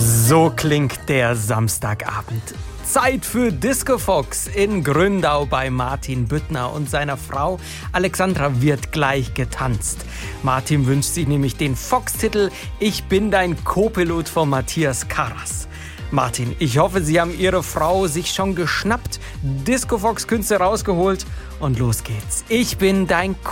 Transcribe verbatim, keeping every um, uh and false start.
So klingt der Samstagabend. Zeit für Disco Fox in Gründau bei Martin Büttner und seiner Frau Alexandra wird gleich getanzt. Martin wünscht sich nämlich den Fox-Titel Ich bin dein Co-Pilot von Matthias Karas. Martin, ich hoffe, Sie haben Ihre Frau sich schon geschnappt, Disco Fox Künste rausgeholt und los geht's. Ich bin dein Co